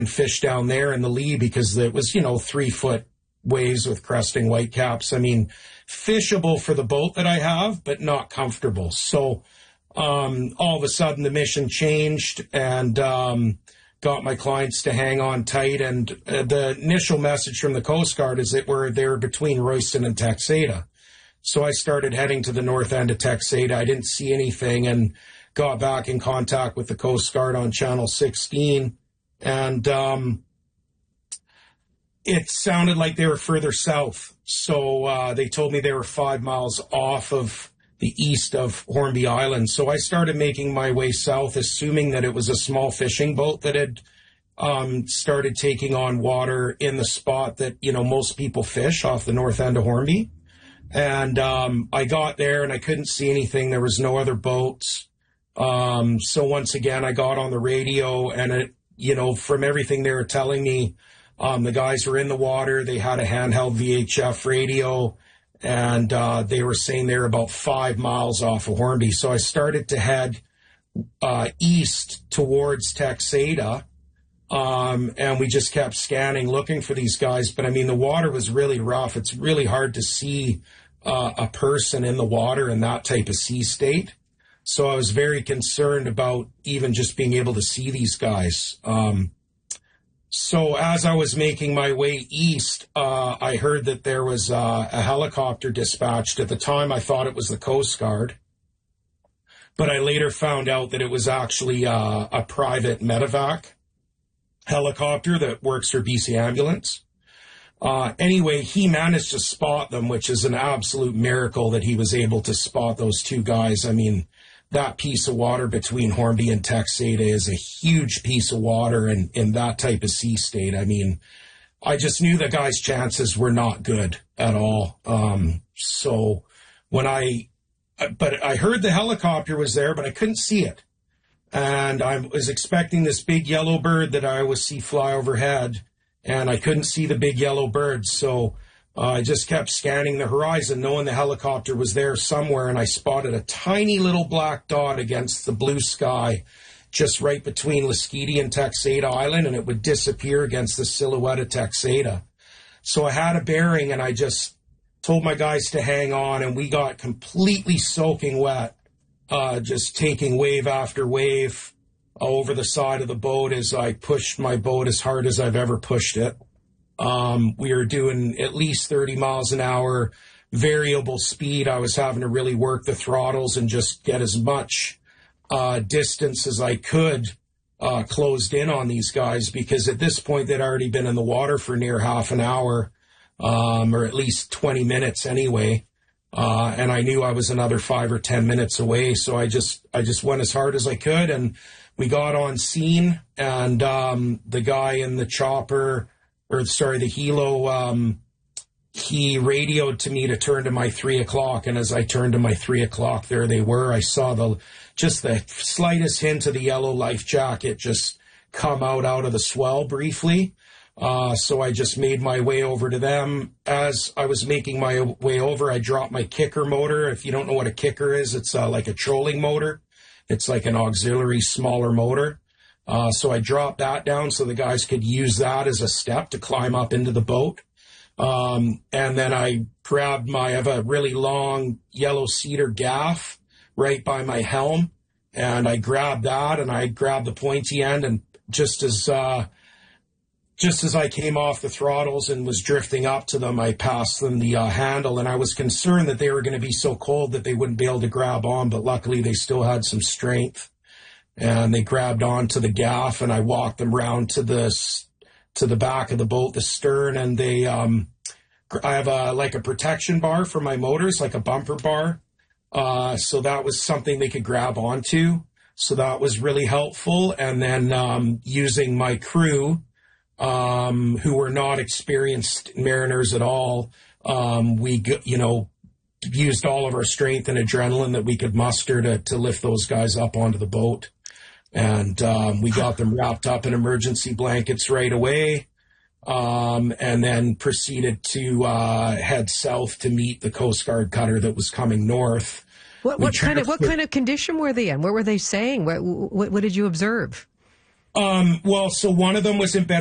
fish down there in the lee because it was, 3-foot waves with cresting whitecaps. I mean, fishable for the boat that I have, but not comfortable. So all of a sudden the mission changed and got my clients to hang on tight. And the initial message from the Coast Guard is that they were between Royston and Texada. So I started heading to the north end of Texada. I didn't see anything and got back in contact with the Coast Guard on Channel 16. And it sounded like they were further south. So they told me they were 5 miles off of the east of Hornby Island. So I started making my way south, assuming that it was a small fishing boat that had started taking on water in the spot that, most people fish off the north end of Hornby. And I got there and I couldn't see anything. There was no other boats. So once again, I got on the radio and it, from everything they were telling me, the guys were in the water. They had a handheld VHF radio, and they were saying they were about 5 miles off of Hornby. So I started to head east towards Texada, and we just kept scanning, looking for these guys. But, I mean, the water was really rough. It's really hard to see a person in the water in that type of sea state. So I was very concerned about even just being able to see these guys. So as I was making my way east, I heard that there was a helicopter dispatched. At the time, I thought it was the Coast Guard. But I later found out that it was actually a private medevac helicopter that works for BC Ambulance. Anyway, he managed to spot them, which is an absolute miracle that he was able to spot those two guys. I mean, that piece of water between Hornby and Texada is a huge piece of water in that type of sea state. I mean, I just knew the guy's chances were not good at all. So when I heard the helicopter was there, but I couldn't see it. And I was expecting this big yellow bird that I always see fly overhead, and I couldn't see the big yellow bird. So I just kept scanning the horizon, knowing the helicopter was there somewhere, and I spotted a tiny little black dot against the blue sky just right between Lasqueti and Texada Island, and it would disappear against the silhouette of Texada. So I had a bearing, and I just told my guys to hang on, and we got completely soaking wet, just taking wave after wave over the side of the boat as I pushed my boat as hard as I've ever pushed it. We were doing at least 30 miles an hour, variable speed. I was having to really work the throttles and just get as much distance as I could closed in on these guys, because at this point they'd already been in the water for near half an hour, or at least 20 minutes anyway. And I knew I was another 5 or 10 minutes away. So I just went as hard as I could, and we got on scene, and the guy in the chopper, the helo, he radioed to me to turn to my 3 o'clock. And as I turned to my 3 o'clock, there they were. I saw just the slightest hint of the yellow life jacket just come out of the swell briefly. So I just made my way over to them. As I was making my way over, I dropped my kicker motor. If you don't know what a kicker is, it's like a trolling motor. It's like an auxiliary smaller motor. So I dropped that down so the guys could use that as a step to climb up into the boat. And then I grabbed I have a really long yellow cedar gaff right by my helm, and I grabbed that, and I grabbed the pointy end, and just as I came off the throttles and was drifting up to them, I passed them the handle, and I was concerned that they were going to be so cold that they wouldn't be able to grab on, but luckily they still had some strength. And they grabbed onto the gaff, and I walked them round to the back of the boat, the stern, and I have a protection bar for my motors, like a bumper bar. So that was something they could grab onto. So that was really helpful. And then using my crew, who were not experienced mariners at all, we used all of our strength and adrenaline that we could muster to lift those guys up onto the boat. And we got them wrapped up in emergency blankets right away, and then proceeded to head south to meet the Coast Guard cutter that was coming north. What kind of condition were they in? What were they saying? What did you observe? Well, so one of them was in better